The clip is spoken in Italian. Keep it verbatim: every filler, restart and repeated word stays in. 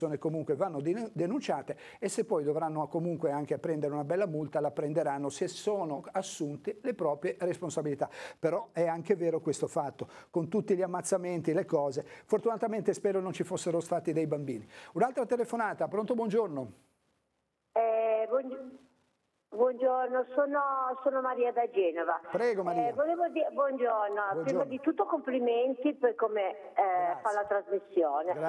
comunque vanno denunciate e se poi dovranno comunque anche prendere una bella multa la prenderanno se sono assunte le proprie responsabilità. Però è anche vero questo fatto, con tutti gli ammazzamenti, le cose, fortunatamente spero non ci fossero stati dei bambini. Un'altra telefonata, pronto, buongiorno. Eh, buongiorno. Buongiorno, sono, sono Maria da Genova. Prego Maria. Eh, volevo dire, buongiorno. buongiorno, prima di tutto complimenti per come eh, fa la trasmissione. Grazie.